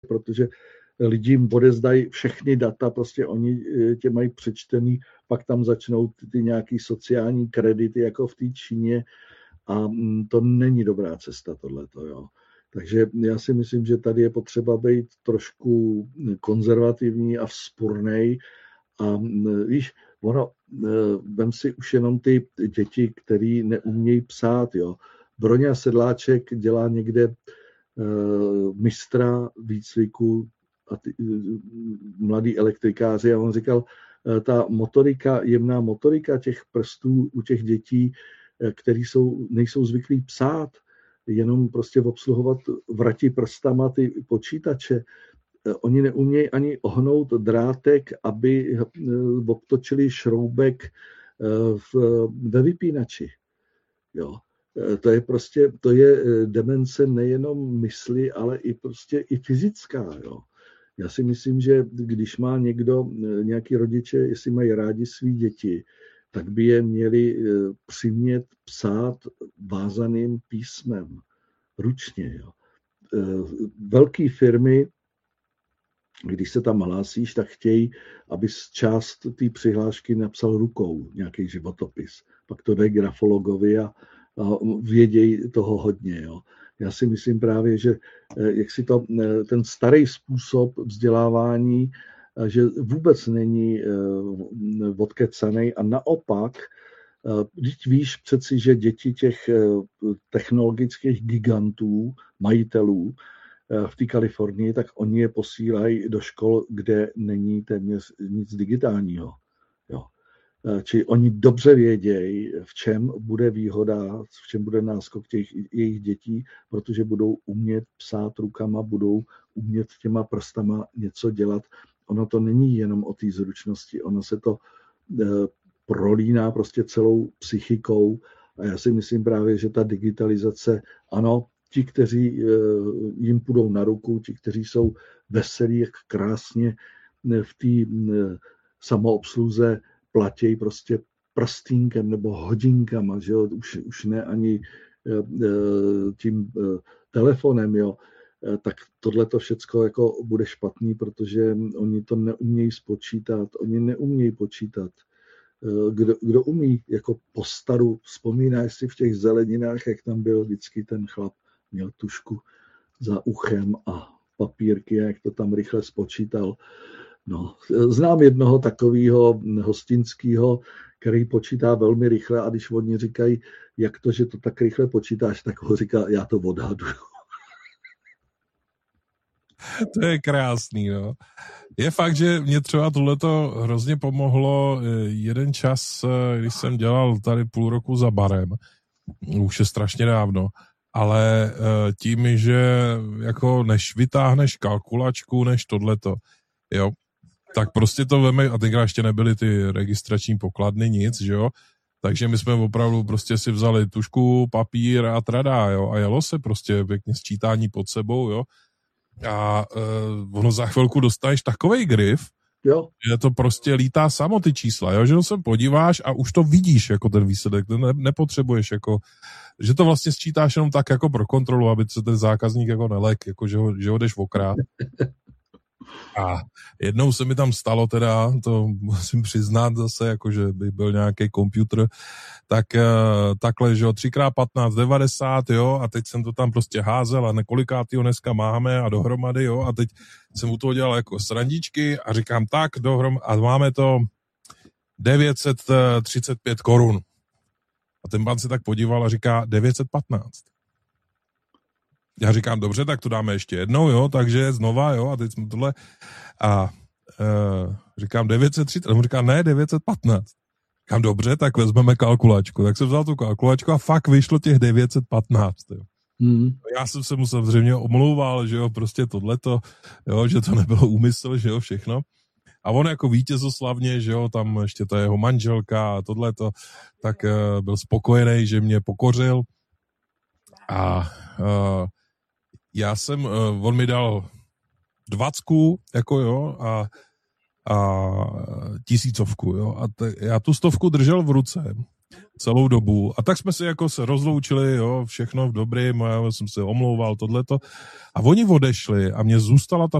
protože lidi jim odezdají všechny data, prostě oni tě mají přečtený, pak tam začnou ty nějaký sociální kredity, jako v té Číně, a to není dobrá cesta tohleto, jo. Takže já si myslím, že tady je potřeba být trošku konzervativní a vzpurnej. A víš, vem si už jenom ty děti, který neumějí psát, jo. Broňa Sedláček dělá někde mistra výcviku a ty mladí elektrikáři, a on říkal, ta motorika, jemná motorika těch prstů u těch dětí, který nejsou zvyklí psát, jenom prostě obsluhovat vrati prstama ty počítače. Oni neumějí ani ohnout drátek, aby obtočili šroubek ve vypínači. Jo. To je demence nejenom mysli, ale i prostě i fyzická. Jo. Já si myslím, že když má někdo, nějaký rodiče, jestli mají rádi svý děti, tak by je měli přimět psát vázaným písmem, ručně. Jo. Velké firmy, když se tam hlásíš, tak chtějí, abys část té přihlášky napsal rukou, nějaký životopis. Pak to jde grafologovi a vědějí toho hodně. Jo. Já si myslím právě, že ten starý způsob vzdělávání, že vůbec není odkecanej, a naopak, když víš přeci, že děti těch technologických gigantů, majitelů v té Kalifornii, tak oni je posílají do škol, kde není téměř nic digitálního. Jo. Či oni dobře vědějí, v čem bude výhoda, v čem bude náskok těch jejich dětí, protože budou umět psát rukama, budou umět těma prstama něco dělat. Ono to není jenom o té zručnosti, ono se to prolíná prostě celou psychikou, a já si myslím právě, že ta digitalizace, ano, ti, kteří jim půjdou na ruku, ti, kteří jsou veselí, jak krásně v té samoobsluze platí prostě prstínkem nebo hodinkama, že jo? Už ne ani tím telefonem, jo? Tak tohle to všecko jako bude špatný, protože oni to neumějí spočítat, oni neumějí počítat. Kdo umí jako postaru, vzpomínáš si v těch zeleninách, jak tam byl vždycky ten chlap, měl tušku za uchem a papírky, jak to tam rychle spočítal. No, znám jednoho takového hostinského, který počítá velmi rychle, a když oni říkají, jak to, že to tak rychle počítáš, tak ho říká, já to odhaduju. To je krásný, no. Je fakt, že mě třeba tohleto hrozně pomohlo jeden čas, když jsem dělal tady půl roku za barem, už je strašně dávno, ale tím, že jako než vytáhneš kalkulačku, než tohleto, jo, tak prostě to veme, a tenkrát ještě nebyly ty registrační pokladny, nic, že jo, takže my jsme opravdu prostě si vzali tušku, papír a tradá, jo, a jelo se prostě pěkně sčítání pod sebou, jo, a ono za chvilku dostaneš takovej grif, jo, že to prostě lítá samo ty čísla, jo, že se podíváš a už to vidíš jako ten výsledek, nepotřebuješ jako, že to vlastně sčítáš jenom tak jako pro kontrolu, aby se ten zákazník jako nelek, jako že ho jdeš okrát. A jednou se mi tam stalo teda, to musím přiznat zase, jakože by byl nějaký počítač, tak takhle, že jo, 3x15, 90, jo, a teď jsem to tam prostě házel a nekolikátýho dneska máme a dohromady, jo, a teď jsem u toho dělal jako srandičky a říkám tak, a máme to 935 korun. A ten pan se tak podíval a říká 915. Já říkám, dobře, tak to dáme ještě jednou, jo, takže znova, jo, a teď jsme tohle a říkám 930, a on říká, ne, 915. Říkám, dobře, tak vezmeme kalkulačku. Tak jsem vzal tu kalkulačku a fakt vyšlo těch 915, jo. Já jsem se mu samozřejmě omlouval, že jo, prostě tohleto, jo, že to nebylo úmysl, že jo, všechno. A on jako vítězoslavně, že jo, tam ještě ta jeho manželka a tohleto, tak byl spokojený, že mě pokořil. A já jsem, on mi dal 20, jako jo, a 1000, jo, a já tu 100 držel v ruce. celou dobu. A tak jsme si jako se rozloučili, jo, všechno v dobrým, já jsem se omlouval, tohleto. A oni odešli a mě zůstala ta